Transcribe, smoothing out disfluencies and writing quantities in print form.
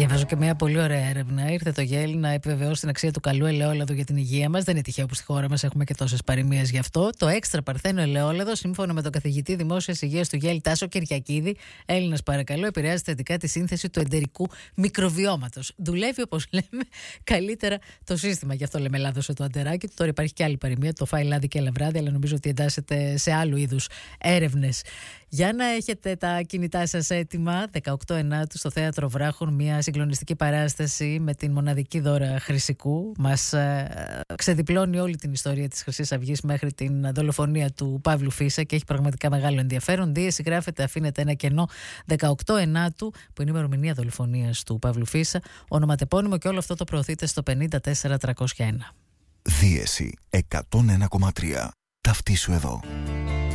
Διαβάζω και μια πολύ ωραία έρευνα. Ήρθε το γέλ να επιβεβαιώσει την αξία του καλού ελαιόλαδου για την υγεία μας. Δεν είναι τυχαίο που στη χώρα μας έχουμε και τόσες παροιμίες γι' αυτό. Το έξτρα παρθένο ελαιόλαδο, σύμφωνα με τον καθηγητή δημόσιας υγείας του γέλ Τάσο Κυριακίδη, Έλληνας παρακαλώ, επηρεάζει θετικά τη σύνθεση του εντερικού μικροβιώματος. Δουλεύει, όπως λέμε, καλύτερα το σύστημα. Γι' αυτό λέμε λάδωσε το αντεράκι του. Τώρα υπάρχει και άλλη παροιμία, το φάει λάδι και έλα βράδυ, αλλά νομίζω ότι εντάσσεται σε άλλου είδους έρευνες. Για να έχετε τα κινητά σας έτοιμα, 18 Ενάτου στο Θέατρο Βράχων, μια συγκλονιστική παράσταση με την μοναδική Δώρα Χρυσικού. Μας ξεδιπλώνει όλη την ιστορία της Χρυσής Αυγής μέχρι την δολοφονία του Παύλου Φίσα και έχει πραγματικά μεγάλο ενδιαφέρον. Δίεση γράφεται, αφήνεται ένα κενό. 18 Ενάτου, που είναι η ημερομηνία δολοφονίας του Παύλου Φίσα, ονοματεπώνυμο, και όλο αυτό το προωθείτε στο 54301. Δίεση 101,3. Ταυτίσου εδώ.